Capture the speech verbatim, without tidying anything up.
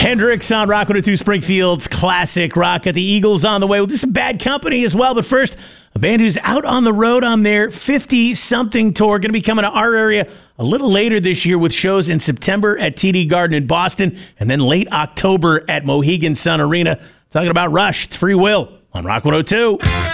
Hendrix on Rock one oh two Springfield's Classic Rock. At the Eagles on the way. We'll do some Bad Company as well. But first, a band who's out on the road on their fifty-something tour. Going to be coming to our area a little later this year with shows in September at T D Garden in Boston and then late October at Mohegan Sun Arena. Talking about Rush. It's Free Will on Rock one oh two.